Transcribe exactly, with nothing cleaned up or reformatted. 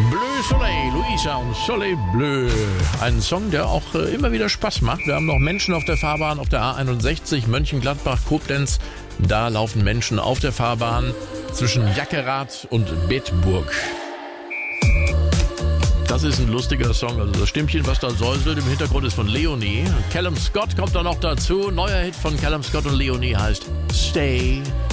Bleu Soleil, Luisa und Soleil Bleu. Ein Song, der auch äh, immer wieder Spaß macht. Wir haben noch Menschen auf der Fahrbahn auf der A einundsechzig, Mönchengladbach, Koblenz. Da laufen Menschen auf der Fahrbahn zwischen Jackerath und Bedburg. Das ist ein lustiger Song. Also das Stimmchen, was da säuselt im Hintergrund, ist von Leonie. Callum Scott kommt da noch dazu. Neuer Hit von Callum Scott und Leonie heißt Stay.